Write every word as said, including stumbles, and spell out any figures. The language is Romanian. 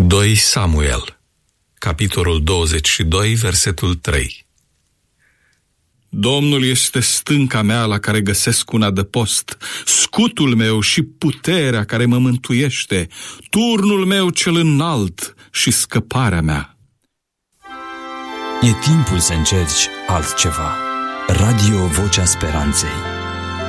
doi Samuel, capitolul douăzeci și doi, versetul trei. Domnul este stânca mea la care găsesc un adăpost, scutul meu și puterea care mă mântuiește, turnul meu cel înalt și scăparea mea. E timpul să încerci altceva. Radio Vocea Speranței.